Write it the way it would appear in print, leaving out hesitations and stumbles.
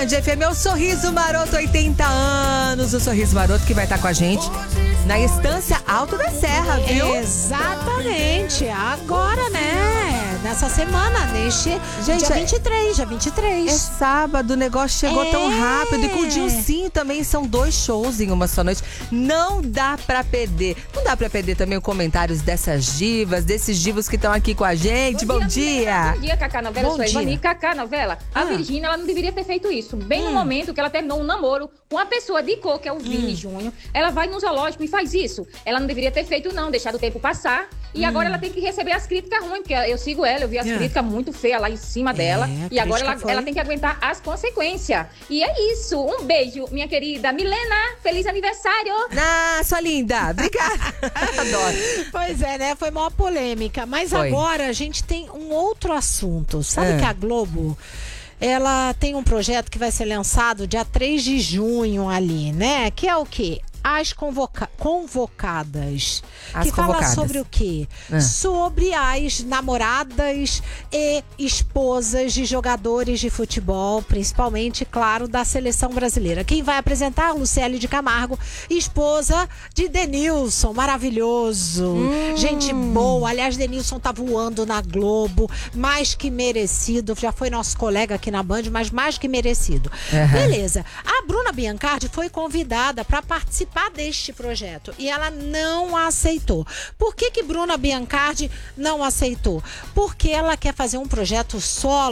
Band FM é o Sorriso Maroto, 80 anos. O Sorriso Maroto que vai estar com a gente na Estância Alto da Serra, viu? Exatamente. Agora, né? Nessa semana, neste Gente, dia 23. É sábado, o negócio chegou tão rápido. E com o Dilcinho também são 2 shows em uma só noite. Não dá pra perder. Não dá pra perder também os comentários dessas divas, desses divos que estão aqui com a gente. Bom dia. Bom dia, Cacá Novela. Eu sou a Ivani. Cacá Novela. A Virgínia, ela não deveria ter feito isso. Bem no momento que ela terminou um namoro com uma pessoa de cor, que é o Vini Júnior. Ela vai no zoológico e faz isso. Ela não deveria ter feito, não. Deixado o tempo passar. E agora ela tem que receber as críticas ruins, porque eu sigo ela, eu vi as críticas muito feias lá em cima dela. E agora ela tem que aguentar as consequências. E é isso. Um beijo, minha querida Milena. Feliz aniversário. Ah, sua linda. Obrigada. Adoro. Pois é, né? Foi uma polêmica. Mas agora a gente tem um outro assunto. Sabe que a Globo, ela tem um projeto que vai ser lançado dia 3 de junho ali, né? Que é o quê? As convocadas. As que fala convocadas. sobre o quê? Sobre as namoradas e esposas de jogadores de futebol, principalmente, claro, da seleção brasileira. Quem vai apresentar? Lucélia de Camargo, esposa de Denilson, maravilhoso. Gente boa. Aliás, Denilson tá voando na Globo, mais que merecido. Já foi nosso colega aqui na Band, mas mais que merecido. Beleza. A Bruna Biancardi foi convidada para participar deste projeto e ela não aceitou. Por que Bruna Biancardi não aceitou? Porque ela quer fazer um projeto solo